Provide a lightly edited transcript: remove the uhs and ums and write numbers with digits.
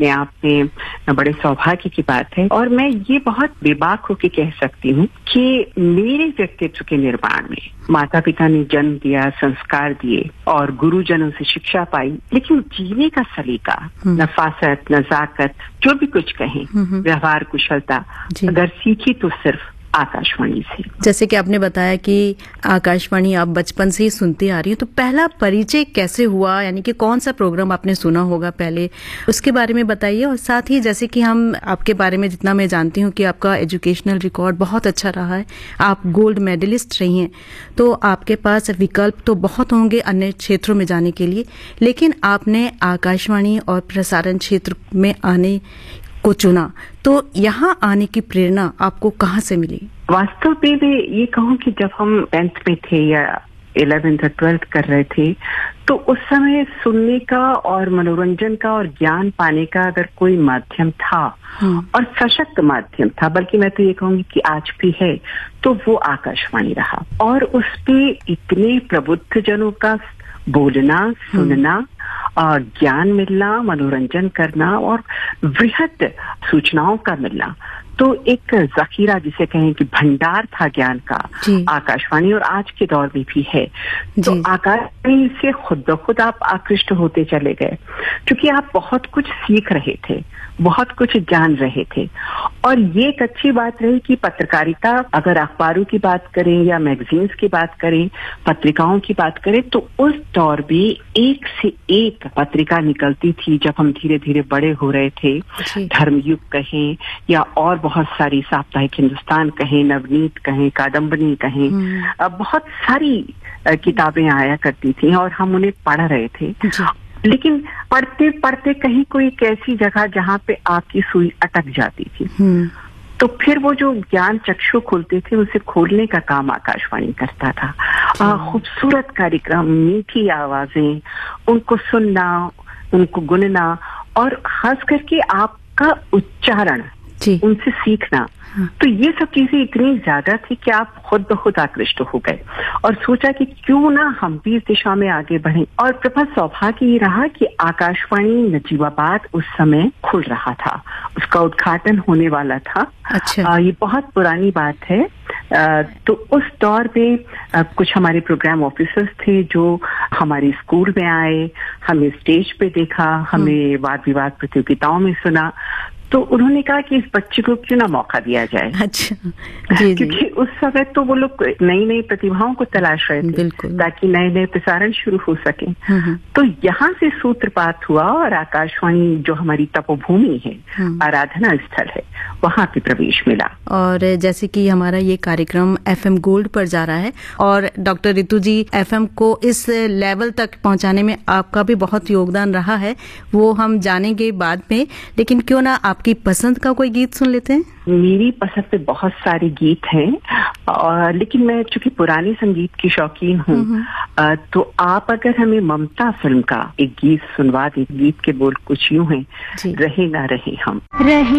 अपने आप में बड़े सौभाग्य की बात है। और मैं ये बहुत बेबाक होकर कह सकती हूँ कि मेरे व्यक्तित्व के निर्माण में माता पिता ने जन्म दिया, संस्कार दिए और गुरुजनों से शिक्षा पाई, लेकिन जीने का सलीका, नफासत, नजाकत, जो भी कुछ कहें, व्यवहार कुशलता अगर सीखी तो सिर्फ आकाशवाणी से। जैसे कि आपने बताया कि आकाशवाणी आप बचपन से ही सुनती आ रही हैं, तो पहला परिचय कैसे हुआ, यानी कि कौन सा प्रोग्राम आपने सुना होगा पहले, उसके बारे में बताइए। और साथ ही जैसे कि हम आपके बारे में जितना मैं जानती हूँ कि आपका एजुकेशनल रिकॉर्ड बहुत अच्छा रहा है, आप गोल्ड मेडलिस्ट रही हैं, तो आपके पास विकल्प तो बहुत होंगे अन्य क्षेत्रों में जाने के लिए, लेकिन आपने आकाशवाणी और प्रसारण क्षेत्र में आने को चुना, तो यहाँ आने की प्रेरणा आपको कहाँ से मिली? वास्तव में मैं ये कहूँ कि जब हम 10th में थे या 11th और 12th कर रहे थे, तो उस समय सुनने का और मनोरंजन का और ज्ञान पाने का अगर कोई माध्यम था और सशक्त माध्यम था, बल्कि मैं तो ये कहूंगी कि आज भी है, तो वो आकाशवाणी रहा। और उस पे इतने प्रबुद्ध जनों का बोलना, सुनना और ज्ञान मिलना, मनोरंजन करना और वृहद सूचनाओं का मिलना, तो एक जखीरा जिसे कहें कि भंडार था ज्ञान का आकाशवाणी, और आज के दौर में भी है। तो आकाशवाणी से खुद ब खुद आप आकृष्ट होते चले गए, क्योंकि आप बहुत कुछ सीख रहे थे, बहुत कुछ जान रहे थे। और ये एक अच्छी बात रही कि पत्रकारिता, अगर अखबारों की बात करें या मैगजीन्स की बात करें, पत्रिकाओं की बात करें, तो उस दौर भी एक से एक पत्रिका निकलती थी। जब हम धीरे धीरे बड़े हो रहे थे, धर्मयुग कहें या और बहुत सारी, साप्ताहिक हिंदुस्तान कहें, नवनीत कहें, कादम्बनी कहें, बहुत सारी किताबें आया करती थी और हम उन्हें पढ़ रहे थे। लेकिन पढ़ते पढ़ते कहीं कोई एक ऐसी जगह जहाँ पे आपकी सुई अटक जाती थी, तो फिर वो जो ज्ञान चक्षु खुलते थे, उसे खोलने का काम आकाशवाणी करता था। खूबसूरत कार्यक्रम, मीठी आवाजें, उनको सुनना, उनको गुनना और खास करके आपका उच्चारण उनसे सीखना, तो ये सब चीजें इतनी ज्यादा थी कि आप खुद ब खुद आकृष्ट हो गए और सोचा कि क्यों ना हम भी इस दिशा में आगे बढ़ें। और प्रभा सौभाग्य ये रहा कि आकाशवाणी नजीबाबाद उस समय खुल रहा था, उसका उद्घाटन होने वाला था। अच्छा। ये बहुत पुरानी बात है। तो उस दौर में कुछ हमारे प्रोग्राम ऑफिसर्स थे जो हमारे स्कूल में आए, हमें स्टेज पे देखा, हमें वाद विवाद प्रतियोगिताओं में सुना, तो उन्होंने कहा कि इस बच्चे को क्यों ना मौका दिया जाए। अच्छा। जी, क्योंकि उस समय तो वो लोग नई नई प्रतिभाओं को तलाश रहे थे ताकि नए नए प्रसारण शुरू हो सके। तो यहाँ से सूत्रपात हुआ और आकाशवाणी जो हमारी तपोभूमि है, आराधना स्थल है, वहाँ पे प्रवेश मिला। और जैसे कि हमारा ये कार्यक्रम FM गोल्ड पर जा रहा है और डॉक्टर रितु जी, FM को इस लेवल तक पहुंचाने में आपका भी बहुत योगदान रहा है, वो हम जानेंगे बाद में, लेकिन क्यों ना आपकी पसंद का कोई गीत सुन लेते हैं। मेरी पसंद पे बहुत सारे गीत हैं, और लेकिन मैं चूंकि पुराने संगीत की शौकीन हूँ, तो आप अगर हमें ममता फिल्म का एक गीत सुनवा दें। गीत के बोल कुछ यूं हैं, रहे ना रहे हम।